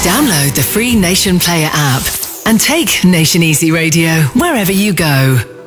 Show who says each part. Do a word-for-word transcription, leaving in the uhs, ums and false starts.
Speaker 1: Download the free Nation Player app and take Nation Easy Radio wherever you go.